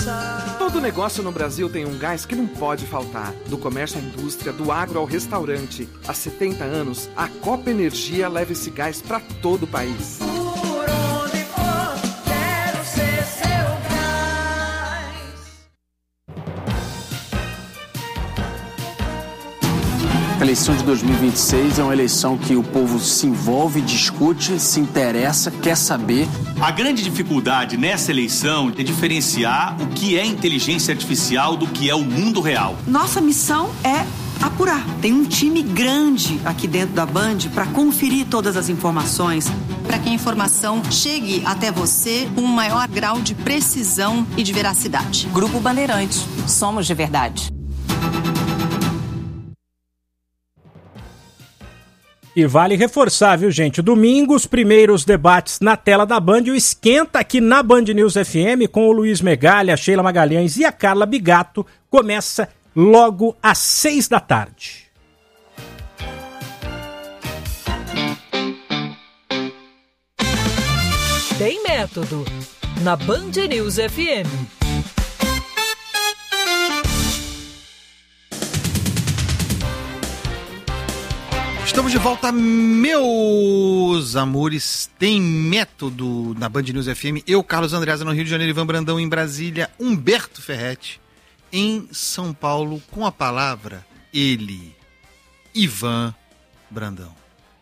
Todo negócio no Brasil tem um gás que não pode faltar. Do comércio à indústria, do agro ao restaurante. Há 70 anos, a Copa Energia leva esse gás para todo o país. Por onde for, quero ser seu gás. A eleição de 2026 é uma eleição que o povo se envolve, discute, se interessa, quer saber. A grande dificuldade nessa eleição é diferenciar o que é inteligência artificial do que é o mundo real. Nossa missão é apurar. Tem um time grande aqui dentro da Band para conferir todas as informações. Para que a informação chegue até você com um maior grau de precisão e de veracidade. Grupo Bandeirantes. Somos de verdade. E vale reforçar, viu, gente? Domingo, os primeiros debates na tela da Band. O Esquenta aqui na Band News FM com o Luiz Megalha, a Sheila Magalhães e a Carla Bigato começa logo às 6 da tarde. Tem método na Band News FM. Estamos de volta, meus amores. Tem método na Band News FM. Eu, Carlos Andreasa, no Rio de Janeiro, Ivan Brandão em Brasília, Humberto Ferretti em São Paulo, com a palavra ele, Ivan Brandão.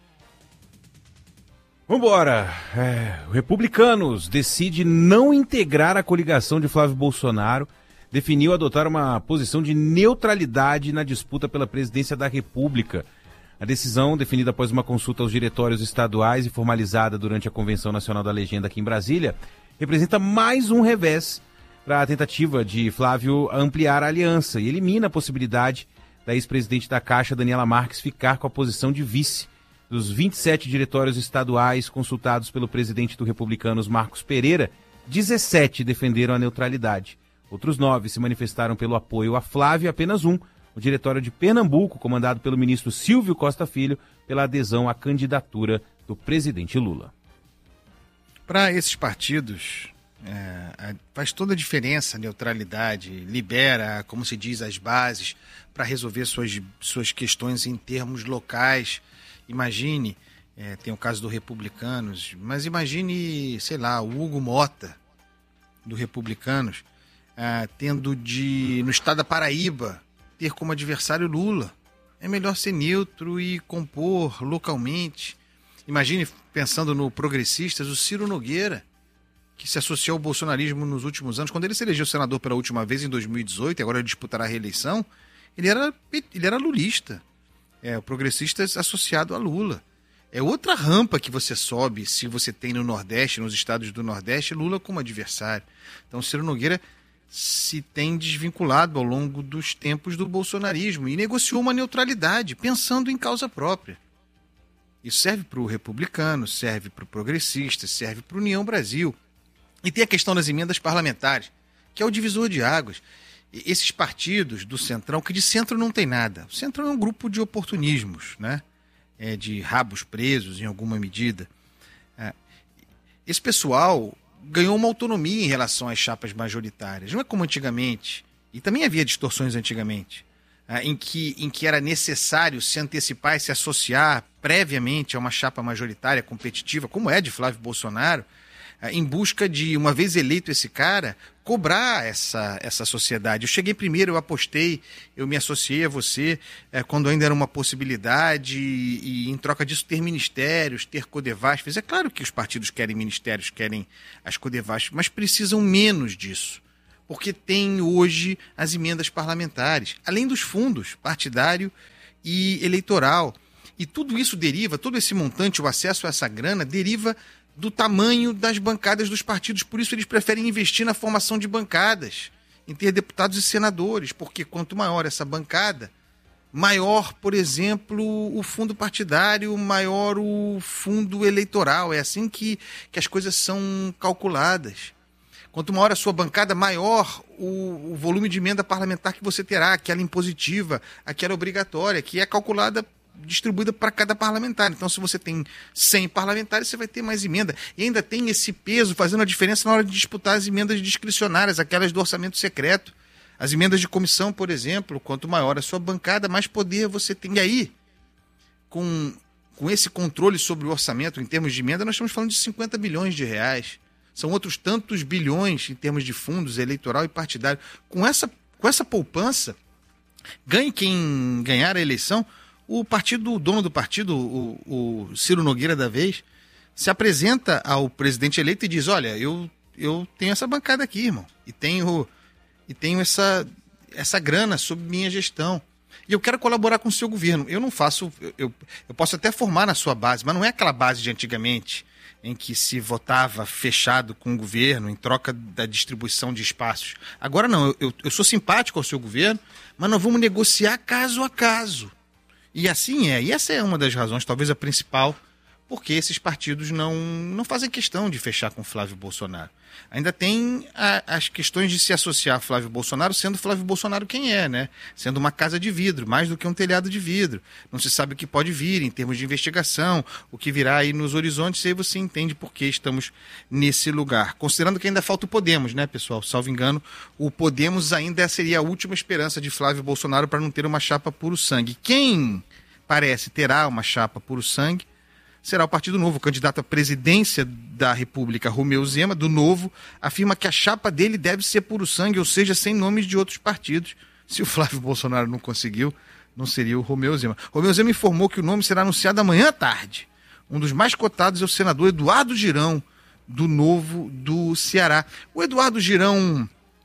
Vambora. O Republicanos decide não integrar a coligação de Flávio Bolsonaro, definiu adotar uma posição de neutralidade na disputa pela presidência da República. A decisão, definida após uma consulta aos diretórios estaduais e formalizada durante a Convenção Nacional da Legenda aqui em Brasília, representa mais um revés para a tentativa de Flávio ampliar a aliança e elimina a possibilidade da ex-presidente da Caixa, Daniela Marques, ficar com a posição de vice. Dos 27 diretórios estaduais consultados pelo presidente do Republicanos, Marcos Pereira, 17 defenderam a neutralidade. Outros 9 se manifestaram pelo apoio a Flávio e apenas um, o diretório de Pernambuco, comandado pelo ministro Silvio Costa Filho, pela adesão à candidatura do presidente Lula. Para esses partidos, faz toda a diferença a neutralidade, libera, como se diz, as bases para resolver suas questões em termos locais. Imagine, tem o caso do Republicanos, mas imagine, sei lá, o Hugo Mota, do Republicanos, tendo no estado da Paraíba, ter como adversário Lula. É melhor ser neutro e compor localmente. Imagine, pensando no Progressistas, o Ciro Nogueira, que se associou ao bolsonarismo nos últimos anos. Quando ele se elegeu senador pela última vez, em 2018, e agora ele disputará a reeleição, ele era lulista. O Progressistas associado a Lula. É outra rampa que você sobe se você tem no Nordeste, nos estados do Nordeste, Lula como adversário. Então, o Ciro Nogueira se tem desvinculado ao longo dos tempos do bolsonarismo e negociou uma neutralidade, pensando em causa própria. Isso serve para o Republicano, serve para o Progressista, serve para o União Brasil. E tem a questão das emendas parlamentares, que é o divisor de águas. Esses partidos do Centrão, que de centro não tem nada. O Centrão é um grupo de oportunismos, né? De rabos presos em alguma medida. Esse pessoal ganhou uma autonomia em relação às chapas majoritárias. Não é como antigamente, e também havia distorções antigamente, em que era necessário se antecipar e se associar previamente a uma chapa majoritária competitiva, como é de Flávio Bolsonaro, em busca de, uma vez eleito esse cara, cobrar essa sociedade. Eu cheguei primeiro, eu apostei, eu me associei a você quando ainda era uma possibilidade e em troca disso ter ministérios, ter Codevasf. É claro que os partidos querem ministérios, querem as Codevasf, mas precisam menos disso, porque tem hoje as emendas parlamentares, além dos fundos partidário e eleitoral. E tudo isso deriva, todo esse montante, o acesso a essa grana, deriva do tamanho das bancadas dos partidos. Por isso eles preferem investir na formação de bancadas, em ter deputados e senadores, porque quanto maior essa bancada, maior, por exemplo, o fundo partidário, maior o fundo eleitoral. É assim que as coisas são calculadas. Quanto maior a sua bancada, maior o volume de emenda parlamentar que você terá, aquela impositiva, aquela obrigatória, que é calculada distribuída para cada parlamentar. Então, se você tem 100 parlamentares, você vai ter mais emenda. E ainda tem esse peso fazendo a diferença na hora de disputar as emendas discricionárias, aquelas do orçamento secreto. As emendas de comissão, por exemplo, quanto maior a sua bancada, mais poder você tem. E aí, com esse controle sobre o orçamento em termos de emenda, nós estamos falando de 50 bilhões de reais. São outros tantos bilhões em termos de fundos eleitoral e partidário. Com essa poupança, ganhe quem ganhar a eleição, o dono do partido, o Ciro Nogueira da vez, se apresenta ao presidente eleito e diz: olha, eu tenho essa bancada aqui, irmão, e tenho essa grana sob minha gestão. E eu quero colaborar com o seu governo. Eu não faço... Eu posso até formar na sua base, mas não é aquela base de antigamente, em que se votava fechado com o governo em troca da distribuição de espaços. Agora não, eu sou simpático ao seu governo, mas nós vamos negociar caso a caso. E assim é. E essa é uma das razões, talvez a principal, porque esses partidos não fazem questão de fechar com Flávio Bolsonaro. Ainda tem as questões de se associar a Flávio Bolsonaro, sendo Flávio Bolsonaro quem é, né? Sendo uma casa de vidro, mais do que um telhado de vidro. Não se sabe o que pode vir em termos de investigação, o que virá aí nos horizontes, e aí você entende por que estamos nesse lugar. Considerando que ainda falta o Podemos, né, pessoal? Salvo engano, o Podemos ainda seria a última esperança de Flávio Bolsonaro para não ter uma chapa puro sangue. Quem parece terá uma chapa puro sangue será o Partido Novo. O candidato à presidência da República, Romeu Zema, do Novo, afirma que a chapa dele deve ser puro sangue, ou seja, sem nomes de outros partidos. Se o Flávio Bolsonaro não conseguiu, não seria o Romeu Zema. Romeu Zema informou que o nome será anunciado amanhã à tarde. Um dos mais cotados é o senador Eduardo Girão, do Novo do Ceará. O Eduardo Girão,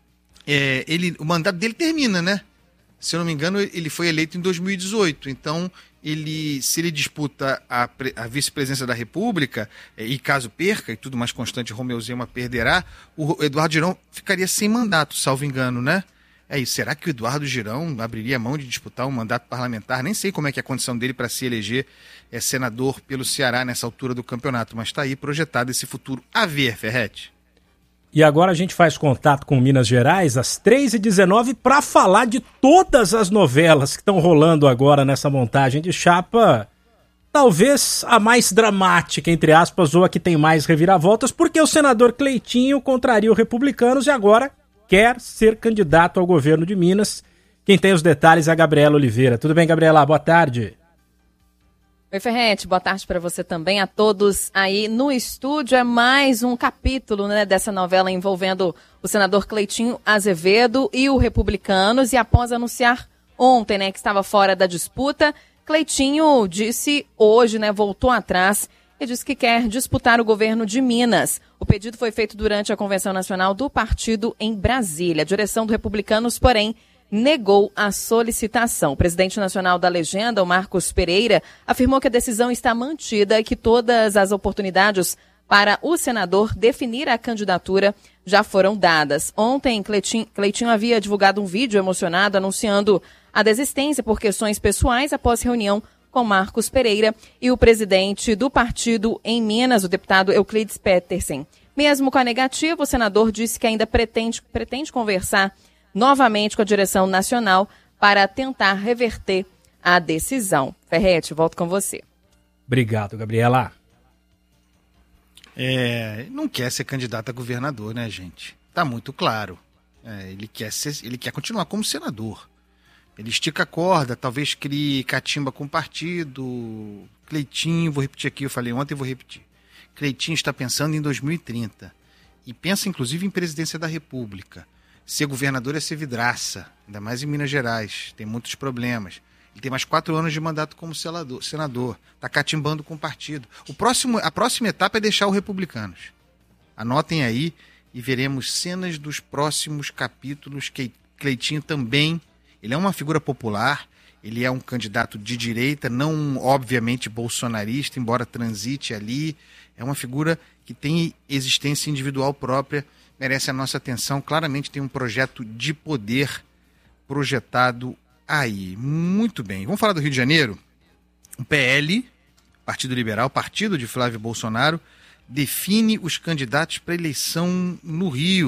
o mandato dele termina, né? Se eu não me engano, ele foi eleito em 2018, então se ele disputa a vice-presidência da República, e caso perca, e tudo mais constante, Romeu Zema perderá, o Eduardo Girão ficaria sem mandato, salvo engano, né? É isso. Será que o Eduardo Girão abriria mão de disputar um mandato parlamentar? Nem sei como é que é a condição dele para se eleger senador pelo Ceará nessa altura do campeonato, mas está aí projetado esse futuro a ver, Ferretti. E agora a gente faz contato com Minas Gerais, às 3h19, para falar de todas as novelas que estão rolando agora nessa montagem de chapa. Talvez a mais dramática, entre aspas, ou a que tem mais reviravoltas, porque o senador Cleitinho contraria os republicanos e agora quer ser candidato ao governo de Minas. Quem tem os detalhes é a Gabriela Oliveira. Tudo bem, Gabriela? Boa tarde. Oi, Ferretti, boa tarde para você também, a todos aí no estúdio. É mais um capítulo, né, dessa novela envolvendo o senador Cleitinho Azevedo e o Republicanos. E após anunciar ontem, né, que estava fora da disputa, Cleitinho disse hoje, né, voltou atrás e disse que quer disputar o governo de Minas. O pedido foi feito durante a Convenção Nacional do partido em Brasília. A direção do Republicanos, porém, negou a solicitação. O presidente nacional da legenda, o Marcos Pereira, afirmou que a decisão está mantida e que todas as oportunidades para o senador definir a candidatura já foram dadas. Ontem, Cleitinho havia divulgado um vídeo emocionado anunciando a desistência por questões pessoais após reunião com Marcos Pereira e o presidente do partido em Minas, o deputado Euclides Petersen. Mesmo com a negativa, o senador disse que ainda pretende conversar novamente com a direção nacional para tentar reverter a decisão. Ferretti, volto com você. Obrigado, Gabriela. Não quer ser candidato a governador, né, gente? Tá muito claro. Ele quer continuar como senador. Ele estica a corda, talvez crie catimba com o partido. Cleitinho, vou repetir aqui, eu falei ontem e vou repetir. Cleitinho está pensando em 2030 e pensa inclusive em presidência da República. Ser governador é ser vidraça, ainda mais em Minas Gerais, tem muitos problemas. Ele tem mais 4 anos de mandato como senador, está catimbando com o partido. A próxima etapa é deixar o Republicanos. Anotem aí e veremos cenas dos próximos capítulos. Que Cleitinho também, ele é uma figura popular, ele é um candidato de direita, não obviamente bolsonarista, embora transite ali. É uma figura que tem existência individual própria, merece a nossa atenção. Claramente tem um projeto de poder projetado aí. Muito bem. Vamos falar do Rio de Janeiro? O PL, Partido Liberal, partido de Flávio Bolsonaro, define os candidatos para eleição no Rio.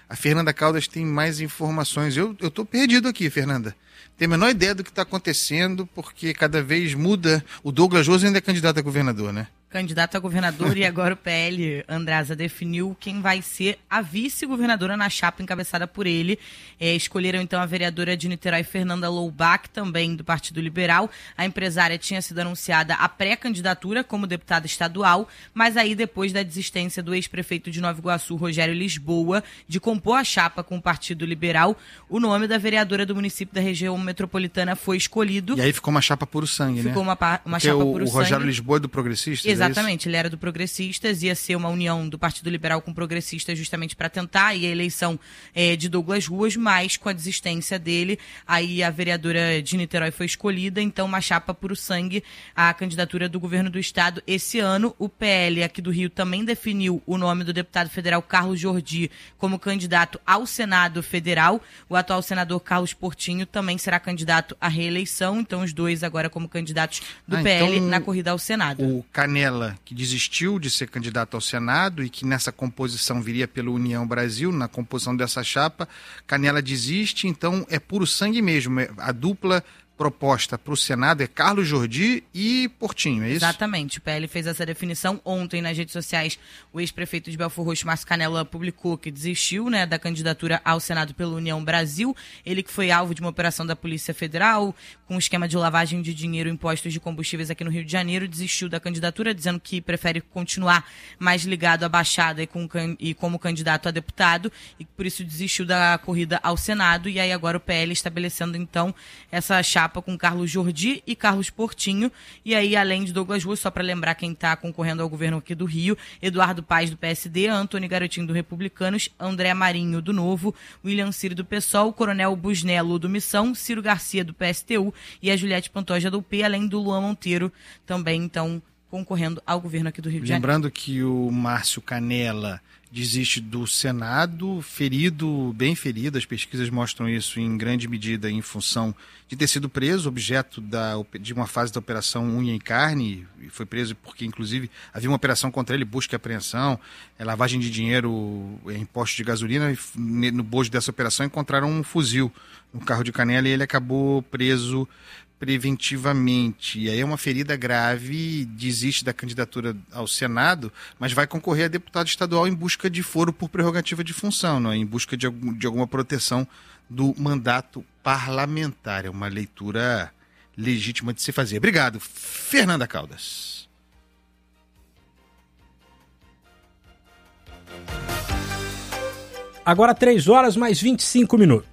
A Fernanda Caldas tem mais informações. Eu estou perdido aqui, Fernanda. Tenho a menor ideia do que está acontecendo, porque cada vez muda. O Douglas José ainda é candidato a governador, né? Candidato a governador e agora o PL, Andrasa, definiu quem vai ser a vice-governadora na chapa encabeçada por ele. Escolheram então a vereadora de Niterói, Fernanda Loubach, também do Partido Liberal. A empresária tinha sido anunciada a pré-candidatura como deputada estadual, mas aí depois da desistência do ex-prefeito de Nova Iguaçu, Rogério Lisboa, de compor a chapa com o Partido Liberal, o nome da vereadora do município da região metropolitana foi escolhido. E aí ficou uma chapa puro sangue, ficou né? uma chapa puro sangue. O Rogério Lisboa é do Progressistas? Exatamente, ele era do Progressistas, ia ser uma união do Partido Liberal com Progressistas justamente para tentar ir a eleição de Douglas Ruas, mas com a desistência dele, aí a vereadora de Niterói foi escolhida, então uma chapa puro sangue, a candidatura do governo do estado esse ano. O PL aqui do Rio também definiu o nome do deputado federal Carlos Jordi como candidato ao Senado Federal. O atual senador Carlos Portinho também será candidato à reeleição, então os dois agora como candidatos do PL então, na corrida ao Senado. O Canela, que desistiu de ser candidato ao Senado e que nessa composição viria pela União Brasil, na composição dessa chapa, Canela desiste, então é puro sangue mesmo. A dupla proposta para o Senado é Carlos Jordi e Portinho, é isso? Exatamente, o PL fez essa definição ontem nas redes sociais. O ex-prefeito de Belfor Roxo, Márcio Canela, publicou que desistiu, né, da candidatura ao Senado pela União Brasil. Ele que foi alvo de uma operação da Polícia Federal com um esquema de lavagem de dinheiro e impostos de combustíveis aqui no Rio de Janeiro, desistiu da candidatura, dizendo que prefere continuar mais ligado à Baixada e como candidato a deputado, e por isso desistiu da corrida ao Senado. E aí agora o PL estabelecendo então essa chapa com Carlos Jordi e Carlos Portinho. E aí, além de Douglas Ruas, só para lembrar quem está concorrendo ao governo aqui do Rio, Eduardo Paes, do PSD, Antônio Garotinho, do Republicanos, André Marinho, do Novo, William Ciro, do PSOL, Coronel Busnello, do Missão, Ciro Garcia, do PSTU e a Juliette Pantoja, do UP, além do Luan Monteiro, também, então, concorrendo ao governo aqui do Rio de Janeiro. Lembrando que o Márcio Canela desiste do Senado, bem ferido, as pesquisas mostram isso em grande medida em função de ter sido preso, objeto de uma fase da Operação Unha e Carne, e foi preso porque, inclusive, havia uma operação contra ele, busca e apreensão, lavagem de dinheiro, imposto de gasolina, e no bojo dessa operação encontraram um fuzil no carro de Canela e ele acabou preso preventivamente. E aí é uma ferida grave, desiste da candidatura ao Senado, mas vai concorrer a deputado estadual em busca de foro por prerrogativa de função, não é? Em busca de alguma proteção do mandato parlamentar. É uma leitura legítima de se fazer. Obrigado, Fernanda Caldas. Agora 3 horas mais 25 minutos.